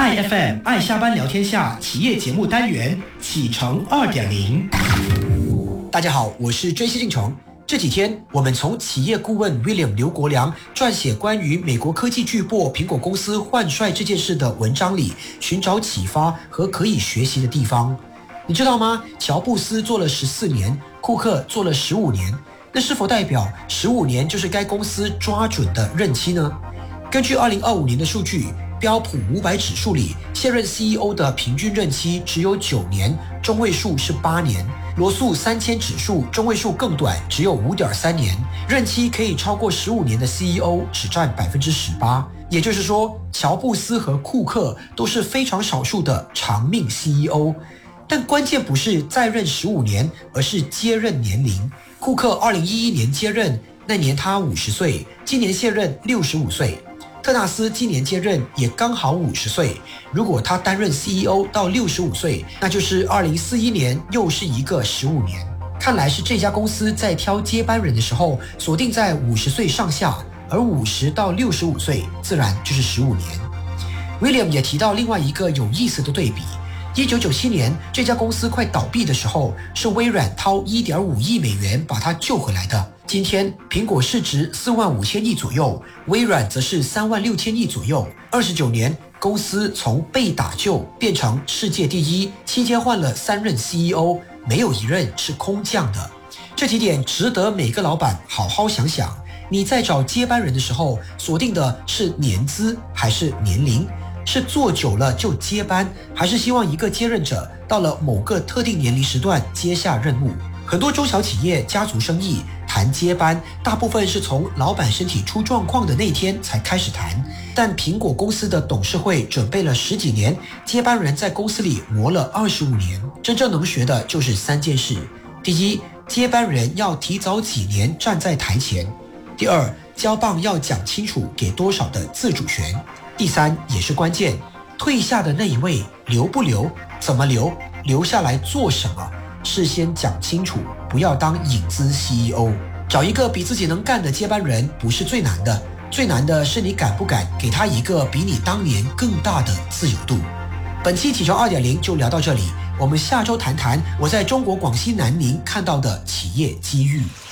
爱 FM 爱下班聊天下企业节目单元启程2.0。 大家好，我是追西进程。这几天，我们从企业顾问 William 刘国良撰写关于美国科技巨擘苹果公司换帅这件事的文章里，寻找启发和可以学习的地方。你知道吗？乔布斯做了14年，库克做了15年，那是否代表15年就是该公司抓准的任期呢？根据2025年的数据，标普500指数里现任 CEO 的平均任期只有9年，中位数是8年。罗素3000指数中位数更短，只有5.3年，任期可以超过15年的 CEO 只占18%。也就是说，乔布斯和库克都是非常少数的长命 CEO。但关键不是在任15年，而是接任年龄。库克2011年接任，那年他50岁，今年现任65岁。特纳斯今年接任也刚好50岁，如果他担任 CEO 到65岁，那就是2041年又是一个15年。看来是这家公司在挑接班人的时候锁定在50岁上下，而50到65岁自然就是15年。William 也提到另外一个有意思的对比，1997年这家公司快倒闭的时候，是微软掏1.5亿美元把它救回来的。今天苹果市值4万5千亿左右，微软则是3万6千亿左右。29年，公司从被打救变成世界第一，期间换了3任 CEO， 没有一任是空降的。这几点值得每个老板好好想想。你在找接班人的时候，锁定的是年资还是年龄？是做久了就接班，还是希望一个接任者到了某个特定年龄时段接下任务？很多中小企业、家族生意谈接班，大部分是从老板身体出状况的那天才开始谈。但苹果公司的董事会准备了10几年，接班人在公司里磨了25年，真正能学的就是3件事：第一，接班人要提早几年站在台前；第二，交棒要讲清楚给多少的自主权；第三，也是关键，退下的那一位留不留，怎么留，留下来做什么，事先讲清楚，不要当影子 CEO。 找一个比自己能干的接班人不是最难的，最难的是你敢不敢给他一个比你当年更大的自由度。本期启程 2.0 就聊到这里，我们下周谈谈我在中国广西南宁看到的企业机遇。